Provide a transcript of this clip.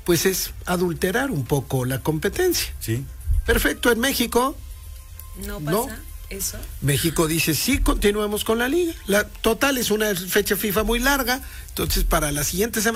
pues es adulterar un poco la competencia. Sí. Perfecto, en México ¿No no. pasa eso? México dice, sí, continuemos con la liga. Total, es una fecha FIFA muy larga, entonces para la siguiente semana